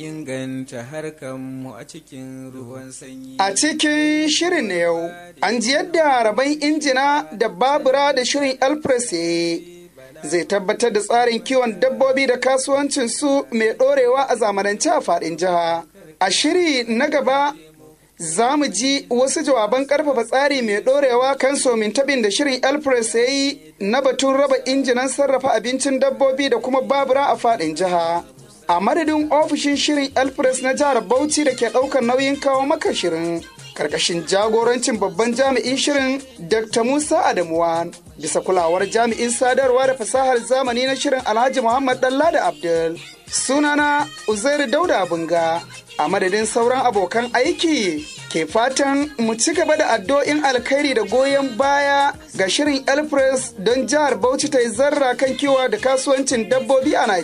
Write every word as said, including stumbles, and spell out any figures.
inganta harkanmu a cikin ruwan sanyi. A cikin shirin na yau, an ji yadda rabon injina da babura da shirin Elpress zai tabbatar da tsarin kiwon dabbobi da kasuwancinsu mai ɗorewa a zamanance a faɗin jiha. A shiri na gaba, za mu ji wasu jawaban ƙarfafa tsari mai ɗorewa kan somin tabin da shirin Elpress ya yi na batun raba injinan sarrafa abincin dabbobi da kuma babura a faɗin jiha. A madadin ofishin shirin Elpress na jihar Bauchi da ke ɗaukar nauyin kawo maka shirin, karkashin jagorancin babban jami'in shirin Doctor Musa Adamuwan, bisa kulawar jami'in sadarwa da fasahar zamani na shirin Alhaji Muhammad Dallada Abdul. Sunana Uzairu Dauda Bunga, a madadin sauran abokan aiki ke fatan mu ci gaba da addu'o'in alkhairi da goyon baya ga shirin Elpress don jihar Bauchi ta yi zarra kan kiwo da kasuwancin dabbobi a Najeriya.